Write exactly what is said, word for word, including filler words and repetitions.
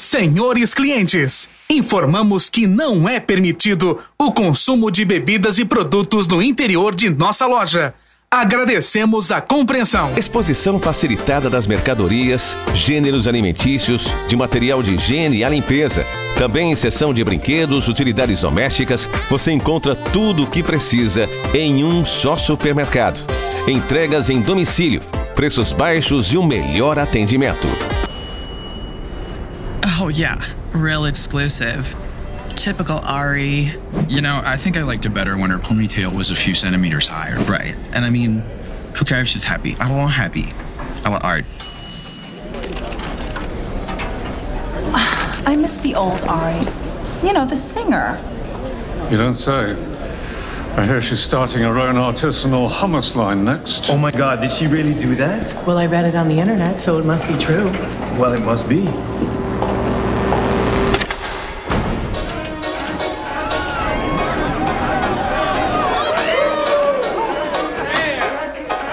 Senhores clientes, informamos que não é permitido o consumo de bebidas e produtos no interior de nossa loja. Agradecemos a compreensão. Exposição facilitada das mercadorias, gêneros alimentícios, de material de higiene e a limpeza. Também em seção de brinquedos, utilidades domésticas, você encontra tudo o que precisa em um só supermercado. Entregas em domicílio, preços baixos e o melhor atendimento. Oh yeah, real exclusive. Typical Ari. You know, I think I liked it better when her ponytail was a few centimeters higher. Right. And I mean, who cares if she's happy? I don't want happy. I want art. I miss the old Ari. You know, the singer. You don't say. I hear she's starting her own artisanal hummus line next. Oh my God, did she really do that? Well, I read it on the internet, so it must be true. Well, it must be.